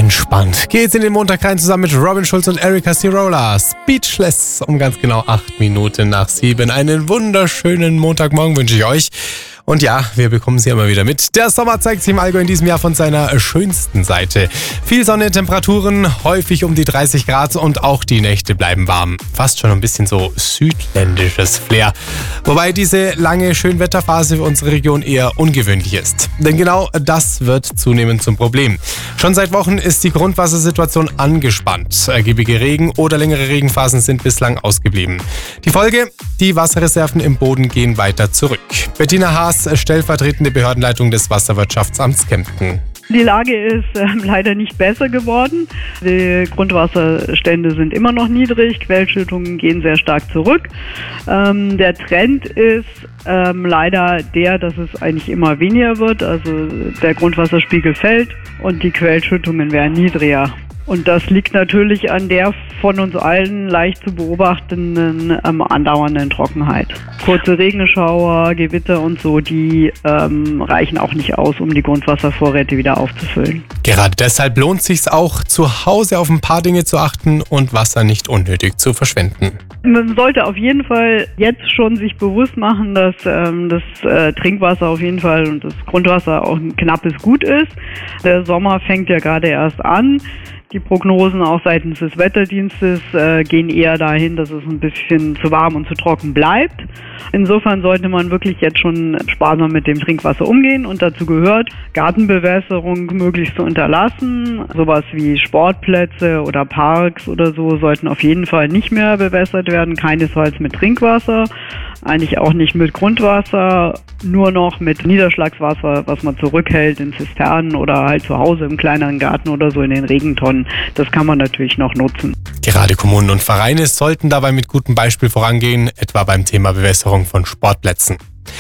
Entspannt geht's in den Montag rein zusammen mit Robin Schulz und Erika Cirola. Speechless um ganz genau 8 Minuten nach 7. Einen wunderschönen Montagmorgen wünsche ich euch. Und ja, wir bekommen sie immer wieder mit. Der Sommer zeigt sich im Allgäu in diesem Jahr von seiner schönsten Seite. Viel Sonne, Temperaturen, häufig um die 30 Grad und auch die Nächte bleiben warm. Fast schon ein bisschen so südländisches Flair. Wobei diese lange Schönwetterphase für unsere Region eher ungewöhnlich ist. Denn genau das wird zunehmend zum Problem. Schon seit Wochen ist die Grundwassersituation angespannt. Ergiebige Regen- oder längere Regenphasen sind bislang ausgeblieben. Die Folge? Die Wasserreserven im Boden gehen weiter zurück. Bettina Haas, stellvertretende Behördenleitung des Wasserwirtschaftsamts Kempten. Die Lage ist leider nicht besser geworden. Die Grundwasserstände sind immer noch niedrig, Quellschüttungen gehen sehr stark zurück. Der Trend ist leider der, dass es eigentlich immer weniger wird. Also der Grundwasserspiegel fällt und die Quellschüttungen werden niedriger. Und das liegt natürlich an der von uns allen leicht zu beobachtenden andauernden Trockenheit. Kurze Regenschauer, Gewitter und so, die reichen auch nicht aus, um die Grundwasservorräte wieder aufzufüllen. Gerade deshalb lohnt es sich auch, zu Hause auf ein paar Dinge zu achten und Wasser nicht unnötig zu verschwenden. Man sollte auf jeden Fall jetzt schon sich bewusst machen, dass das Trinkwasser auf jeden Fall und das Grundwasser auch ein knappes Gut ist. Der Sommer fängt ja gerade erst an. Die Prognosen auch seitens des Wetterdienstes gehen eher dahin, dass es ein bisschen zu warm und zu trocken bleibt. Insofern sollte man wirklich jetzt schon sparsam mit dem Trinkwasser umgehen und dazu gehört, Gartenbewässerung möglichst zu unterlassen. Sowas wie Sportplätze oder Parks oder so sollten auf jeden Fall nicht mehr bewässert werden, keinesfalls mit Trinkwasser. Eigentlich auch nicht mit Grundwasser, nur noch mit Niederschlagswasser, was man zurückhält in Zisternen oder halt zu Hause im kleineren Garten oder so in den Regentonnen. Das kann man natürlich noch nutzen. Gerade Kommunen und Vereine sollten dabei mit gutem Beispiel vorangehen, etwa beim Thema Bewässerung von Sportplätzen.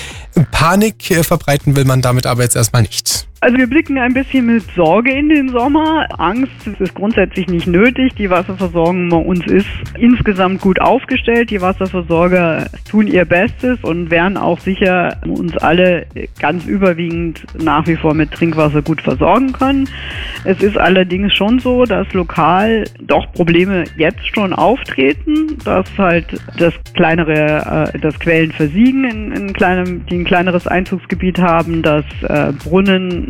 Panik verbreiten will man damit aber jetzt erstmal nicht. Also wir blicken ein bisschen mit Sorge in den Sommer. Angst ist grundsätzlich nicht nötig. Die Wasserversorgung bei uns ist insgesamt gut aufgestellt. Die Wasserversorger tun ihr Bestes und werden auch sicher uns alle ganz überwiegend nach wie vor mit Trinkwasser gut versorgen können. Es ist allerdings schon so, dass lokal doch Probleme jetzt schon auftreten, dass halt das Quellen versiegen die ein kleineres Einzugsgebiet haben, dass Brunnen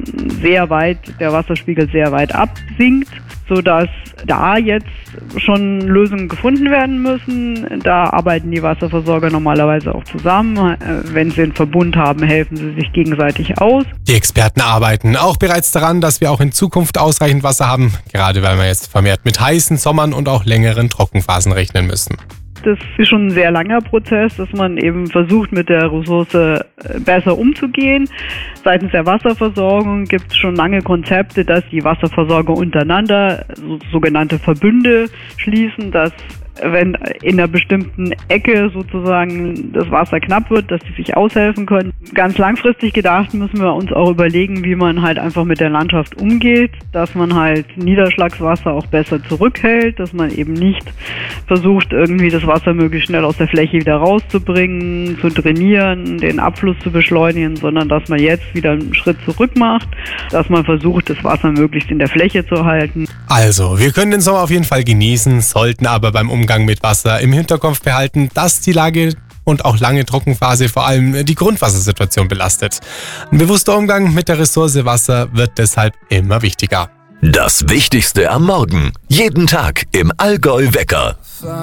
der Wasserspiegel sehr weit absinkt, sodass da jetzt schon Lösungen gefunden werden müssen. Da arbeiten die Wasserversorger normalerweise auch zusammen. Wenn sie einen Verbund haben, helfen sie sich gegenseitig aus. Die Experten arbeiten auch bereits daran, dass wir auch in Zukunft ausreichend Wasser haben, gerade weil wir jetzt vermehrt mit heißen Sommern und auch längeren Trockenphasen rechnen müssen. Das ist schon ein sehr langer Prozess, dass man eben versucht, mit der Ressource besser umzugehen. Seitens der Wasserversorgung gibt es schon lange Konzepte, dass die Wasserversorger untereinander sogenannte Verbünde schließen, dass wenn in einer bestimmten Ecke sozusagen das Wasser knapp wird, dass sie sich aushelfen können. Ganz langfristig gedacht müssen wir uns auch überlegen, wie man halt einfach mit der Landschaft umgeht, dass man halt Niederschlagswasser auch besser zurückhält, dass man eben nicht versucht, irgendwie das Wasser möglichst schnell aus der Fläche wieder rauszubringen, zu trainieren, den Abfluss zu beschleunigen, sondern dass man jetzt wieder einen Schritt zurück macht, dass man versucht, das Wasser möglichst in der Fläche zu halten. Also, wir können den Sommer auf jeden Fall genießen, sollten aber beim Umgang mit Wasser im Hinterkopf behalten, dass die Lage und auch lange Trockenphase vor allem die Grundwassersituation belastet. Ein bewusster Umgang mit der Ressource Wasser wird deshalb immer wichtiger. Das Wichtigste am Morgen. Jeden Tag im Allgäu Wecker.